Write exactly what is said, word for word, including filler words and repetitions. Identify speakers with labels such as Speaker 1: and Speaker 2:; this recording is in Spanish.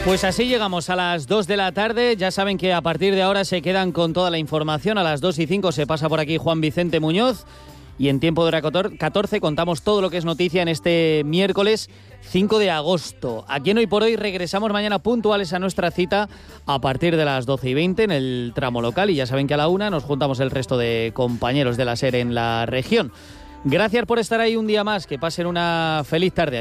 Speaker 1: Pues así llegamos a las dos de la tarde. Ya saben que a partir de ahora se quedan con toda la información. A las dos y cinco se pasa por aquí Juan Vicente Muñoz. Y en Tiempo de Hora catorce contamos todo lo que es noticia en este miércoles cinco de agosto. Aquí en Hoy por Hoy regresamos mañana puntuales a nuestra cita a partir de las doce y veinte en el tramo local. Y ya saben que a la una nos juntamos el resto de compañeros de la SER en la región. Gracias por estar ahí un día más. Que pasen una feliz tarde.